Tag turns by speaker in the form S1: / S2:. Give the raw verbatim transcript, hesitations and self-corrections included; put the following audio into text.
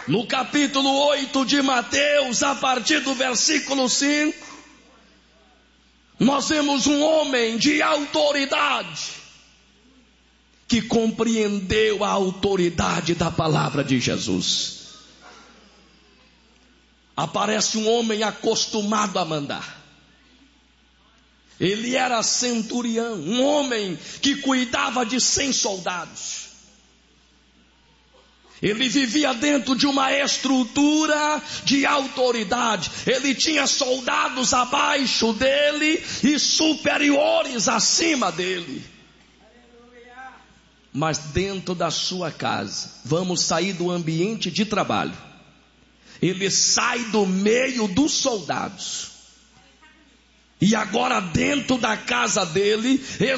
S1: No capítulo oito de Mateus, a partir do versículo cinco, nós vemos um homem de autoridade que compreendeu a autoridade da palavra de Jesus. Aparece um homem acostumado a mandar. Ele era centurião, um homem que cuidava de cem soldados. Ele vivia dentro de uma estrutura de autoridade. Ele tinha soldados abaixo dele e superiores acima dele. Mas dentro da sua casa, vamos sair do ambiente de trabalho. Ele sai do meio dos soldados. E agora dentro da casa dele,